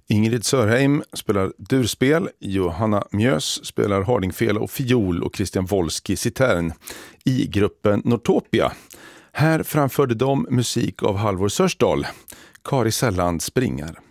Ingrid Sörheim spelar durspel, Johanna Mjös spelar hardingfel och fiol och Christian Wolski citern i gruppen Nortopia. Här framförde de musik av Halvor Sörsdahl, Kari Sälland Springar.